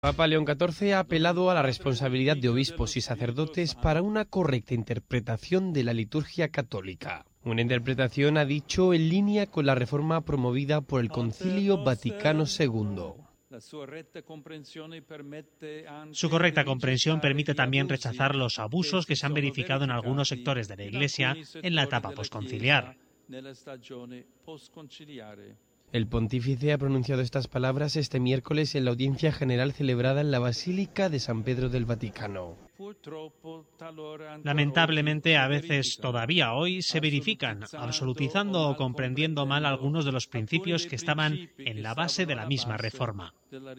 Papa León XIV ha apelado a la responsabilidad de obispos y sacerdotes para una correcta interpretación de la liturgia católica. Una interpretación, ha dicho, en línea con la reforma promovida por el Concilio Vaticano II. Su correcta comprensión permite también rechazar los abusos que se han verificado en algunos sectores de la Iglesia en la etapa posconciliar. El pontífice ha pronunciado estas palabras este miércoles en la audiencia general celebrada en la Basílica de San Pedro del Vaticano. Lamentablemente, a veces todavía hoy se verifican, absolutizando o comprendiendo mal algunos de los principios que estaban en la base de la misma reforma.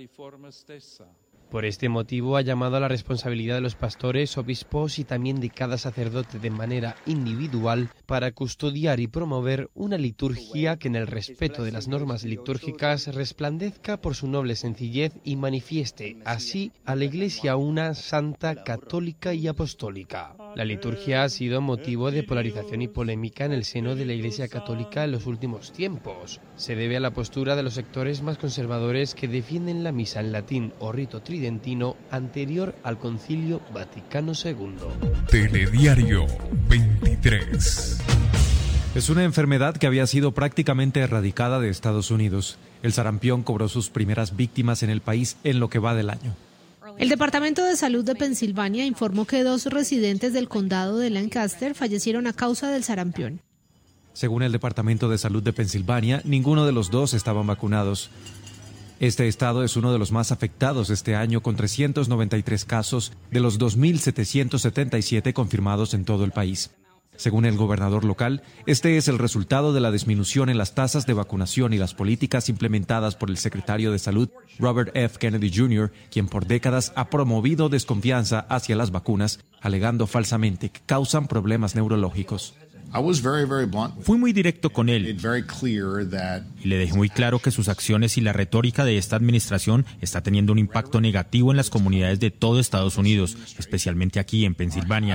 Por este motivo ha llamado a la responsabilidad de los pastores, obispos y también de cada sacerdote de manera individual para custodiar y promover una liturgia que en el respeto de las normas litúrgicas resplandezca por su noble sencillez y manifieste así a la Iglesia una santa, católica y apostólica. La liturgia ha sido motivo de polarización y polémica en el seno de la Iglesia católica en los últimos tiempos. Se debe a la postura de los sectores más conservadores que defienden la misa en latín o rito tridentino anterior al Concilio Vaticano II. Telediario 23. Es una enfermedad que había sido prácticamente erradicada de Estados Unidos. El sarampión cobró sus primeras víctimas en el país en lo que va del año. El Departamento de Salud de Pensilvania informó que 2 residentes del condado de Lancaster fallecieron a causa del sarampión. Según el Departamento de Salud de Pensilvania, ninguno de los 2 estaban vacunados. Este estado es uno de los más afectados este año, con 393 casos de los 2.777 confirmados en todo el país. Según el gobernador local, este es el resultado de la disminución en las tasas de vacunación y las políticas implementadas por el secretario de Salud, Robert F. Kennedy Jr., quien por décadas ha promovido desconfianza hacia las vacunas, alegando falsamente que causan problemas neurológicos. Fui muy directo con él y le dejé muy claro que sus acciones y la retórica de esta administración está teniendo un impacto negativo en las comunidades de todo Estados Unidos, especialmente aquí en Pensilvania.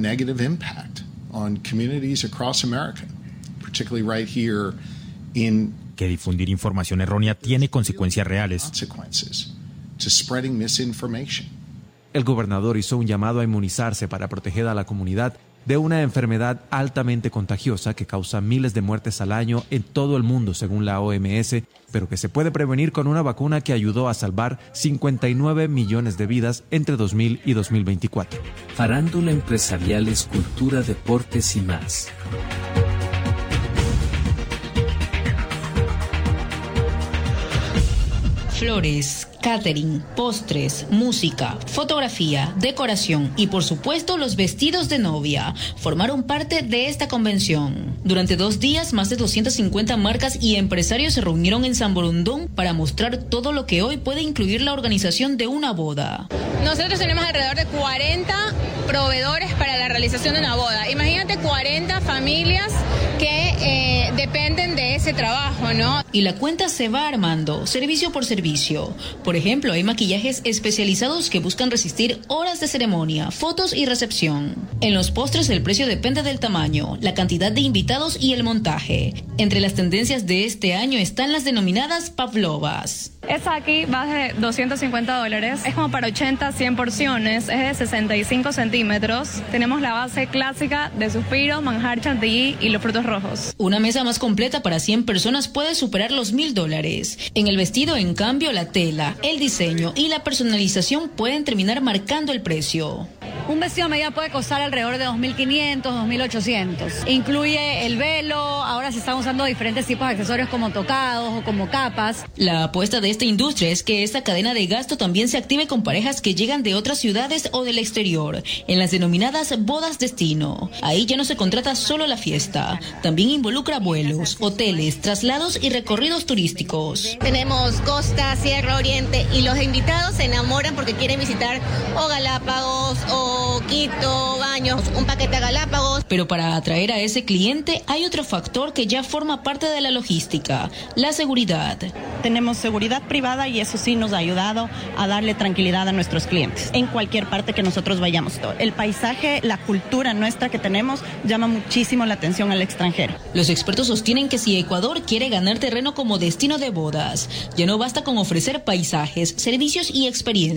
Que difundir información errónea tiene consecuencias reales. El gobernador hizo un llamado a inmunizarse para proteger a la comunidad de una enfermedad altamente contagiosa que causa miles de muertes al año en todo el mundo, según la OMS, pero que se puede prevenir con una vacuna que ayudó a salvar 59 millones de vidas entre 2000 y 2024. Farándula, empresariales, cultura, deportes y más. Flores, catering, postres, música, fotografía, decoración y por supuesto los vestidos de novia formaron parte de esta convención. Durante 2 días, más de 250 marcas y empresarios se reunieron en San Borondón para mostrar todo lo que hoy puede incluir la organización de una boda. Nosotros tenemos alrededor de 40 proveedores para la realización de una boda. Imagínate 40 familias que dependen de ese trabajo, ¿no? Y la cuenta se va armando, servicio por servicio. Por ejemplo, hay maquillajes especializados que buscan resistir horas de ceremonia, fotos y recepción. En los postres el precio depende del tamaño, la cantidad de invitados y el montaje. Entre las tendencias de este año están las denominadas pavlovas. Esta aquí va de $250. Es como para 80, 100 porciones. Es de 65 centímetros. Tenemos la base clásica de suspiro, manjar chantilly y los frutos rojos. Una mesa más completa para 100 personas puede superar los $1,000. En el vestido, en cambio, la tela, el diseño y la personalización pueden terminar marcando el precio. Un vestido a medida puede costar alrededor de $2.500, $2.800. Incluye el velo, ahora se están usando diferentes tipos de accesorios como tocados o como capas. La apuesta de esta industria es que esta cadena de gasto también se active con parejas que llegan de otras ciudades o del exterior, en las denominadas bodas destino. Ahí ya no se contrata solo la fiesta, también involucra vuelos, hoteles, traslados y recorridos turísticos. Tenemos costa, sierra, oriente y los invitados se enamoran porque quieren visitar o Galápagos o Cabo, Quito, Baños, un paquete a Galápagos. Pero para atraer a ese cliente hay otro factor que ya forma parte de la logística, la seguridad. Tenemos seguridad privada y eso sí nos ha ayudado a darle tranquilidad a nuestros clientes en cualquier parte que nosotros vayamos. El paisaje, la cultura nuestra que tenemos llama muchísimo la atención al extranjero. Los expertos sostienen que si Ecuador quiere ganar terreno como destino de bodas, ya no basta con ofrecer paisajes, servicios y experiencias.